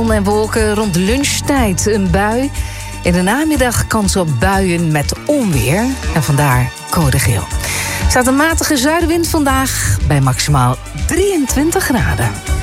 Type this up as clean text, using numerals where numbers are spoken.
Zon en wolken, rond lunchtijd een bui. In de namiddag kans op buien met onweer. En vandaar code geel. Er staat een matige zuidenwind vandaag bij maximaal 23 graden.